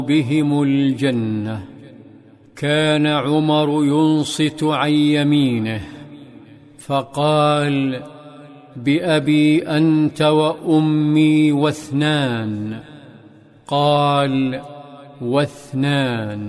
بهم الجنة. كان عمر ينصت عن يمينه فقال: بأبي أنت وأمي واثنان. قال: واثنان.